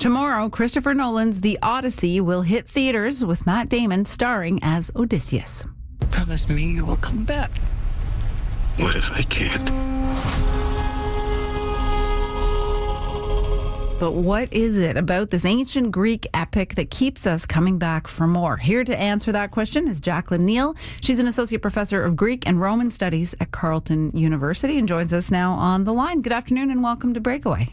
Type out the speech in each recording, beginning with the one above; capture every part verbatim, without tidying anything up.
Tomorrow, Christopher Nolan's The Odyssey will hit theaters with Matt Damon starring as Odysseus. Promise me you will come back. What if I can't? But what is it about this ancient Greek epic that keeps us coming back for more? Here to answer that question is Jacqueline Neal. She's an associate professor of Greek and Roman studies at Carleton University and joins us now on the line. Good afternoon and welcome to Breakaway.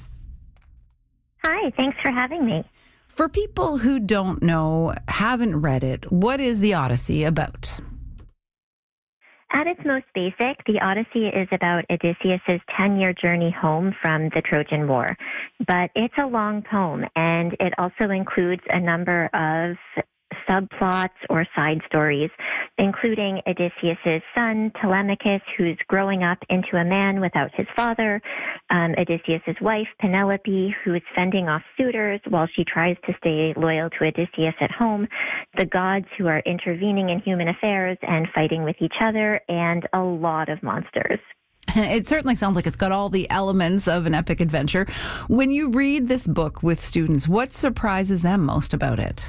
Hi, thanks for having me. For people who don't know, haven't read it, what is The Odyssey about? At its most basic, The Odyssey is about Odysseus' ten-year journey home from the Trojan War. But it's a long poem, and it also includes a number of subplots or side stories, including Odysseus' son, Telemachus, who's growing up into a man without his father, um, Odysseus' wife, Penelope, who is fending off suitors while she tries to stay loyal to Odysseus at home, the gods who are intervening in human affairs and fighting with each other, and a lot of monsters. It certainly sounds like it's got all the elements of an epic adventure. When you read this book with students, what surprises them most about it?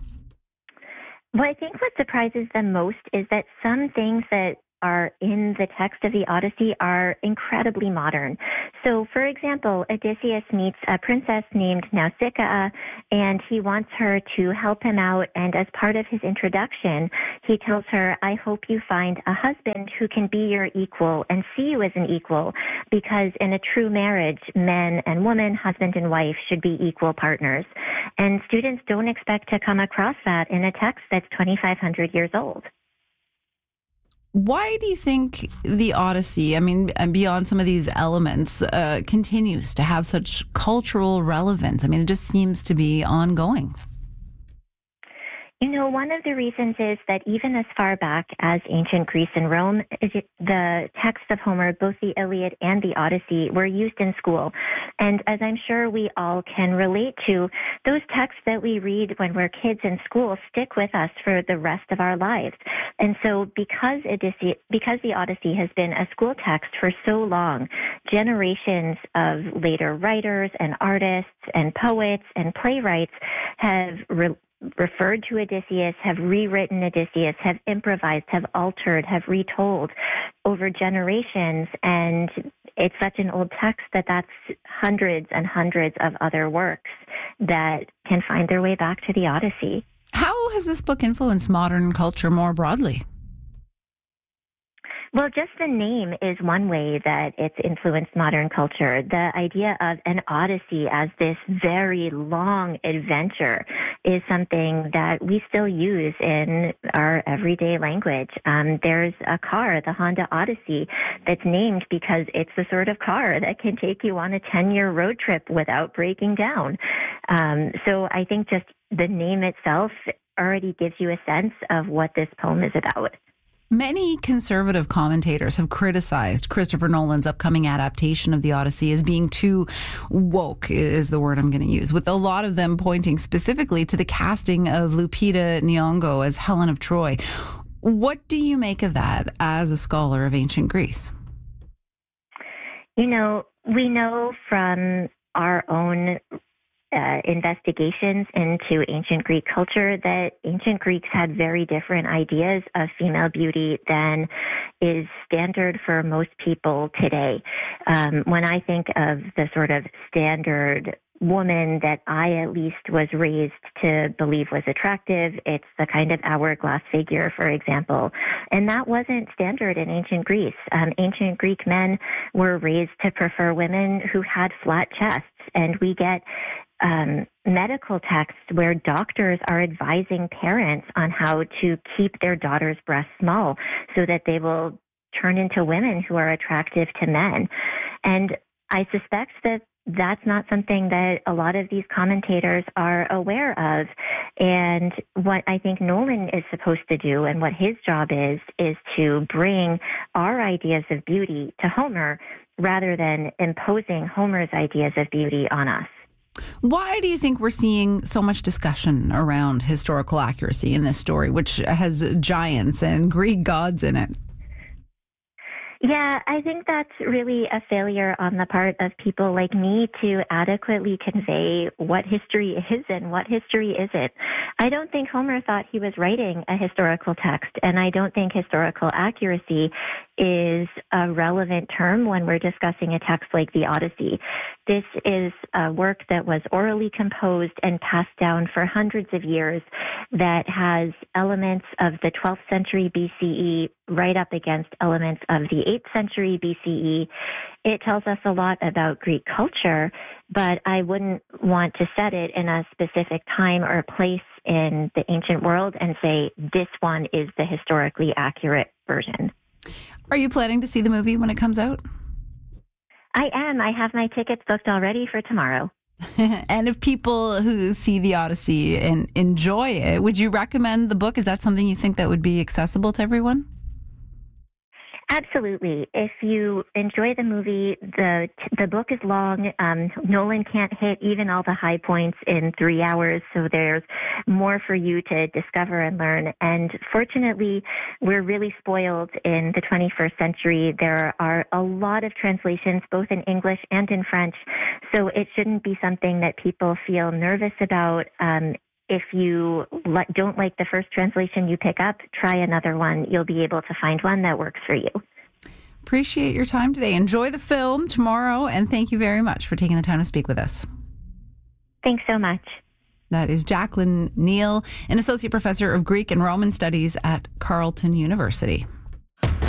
Well, I think what surprises them most is that some things that are in the text of the Odyssey are incredibly modern. So, for example, Odysseus meets a princess named Nausicaa, and he wants her to help him out. And as part of his introduction, he tells her, I hope you find a husband who can be your equal and see you as an equal, because in a true marriage, men and women, husband and wife, should be equal partners. And students don't expect to come across that in a text that's twenty-five hundred years old. Why do you think The Odyssey, I mean, and beyond some of these elements, uh, continues to have such cultural relevance? I mean, it just seems to be ongoing. You know, one of the reasons is that even as far back as ancient Greece and Rome, the texts of Homer, both the Iliad and the Odyssey, were used in school. And as I'm sure we all can relate to, those texts that we read when we're kids in school stick with us for the rest of our lives. And so because Odyssey, because the Odyssey has been a school text for so long, generations of later writers and artists and poets and playwrights have re- referred to Odysseus, have rewritten Odysseus, have improvised, have altered, have retold over generations. And it's such an old text that that's hundreds and hundreds of other works that can find their way back to the Odyssey. How has this book influenced modern culture more broadly? Well, just the name is one way that it's influenced modern culture. The idea of an odyssey as this very long adventure is something that we still use in our everyday language. Um, there's a car, the Honda Odyssey, that's named because it's the sort of car that can take you on a ten-year road trip without breaking down. Um, so I think just the name itself already gives you a sense of what this poem is about. Many conservative commentators have criticized Christopher Nolan's upcoming adaptation of The Odyssey as being too woke, is the word I'm going to use, with a lot of them pointing specifically to the casting of Lupita Nyong'o as Helen of Troy. What do you make of that as a scholar of ancient Greece? You know, we know from our own Uh, investigations into ancient Greek culture that ancient Greeks had very different ideas of female beauty than is standard for most people today. Um, when I think of the sort of standard woman that I at least was raised to believe was attractive, it's the kind of hourglass figure, for example. And that wasn't standard in ancient Greece. Um, ancient Greek men were raised to prefer women who had flat chests. And we get um, medical texts where doctors are advising parents on how to keep their daughters' breasts small so that they will turn into women who are attractive to men. And I suspect that that's not something that a lot of these commentators are aware of. And what I think Nolan is supposed to do, and what his job is, is to bring our ideas of beauty to Homer rather than imposing Homer's ideas of beauty on us. Why do you think we're seeing so much discussion around historical accuracy in this story, which has giants and Greek gods in it? Yeah, I think that's really a failure on the part of people like me to adequately convey what history is and what history isn't. I don't think Homer thought he was writing a historical text, and I don't think historical accuracy is a relevant term when we're discussing a text like the Odyssey. This is a work that was orally composed and passed down for hundreds of years that has elements of the twelfth century B C E right up against elements of the eighth century B C E. It tells us a lot about Greek culture, but I wouldn't want to set it in a specific time or place in the ancient world and say this one is the historically accurate version. Are you planning to see the movie when it comes out? I am. I have my tickets booked already for tomorrow. And if people who see the Odyssey and enjoy it, would you recommend the book? Is that something you think that would be accessible to everyone? Absolutely. If you enjoy the movie, the the book is long. Um, Nolan can't hit even all the high points in three hours, so there's more for you to discover and learn. And fortunately, we're really spoiled in the twenty-first century. There are a lot of translations, both in English and in French, so it shouldn't be something that people feel nervous about. Um, If you don't like the first translation you pick up, try another one. You'll be able to find one that works for you. Appreciate your time today. Enjoy the film tomorrow, and thank you very much for taking the time to speak with us. Thanks so much. That is Jacqueline Neal, an associate professor of Greek and Roman studies at Carleton University.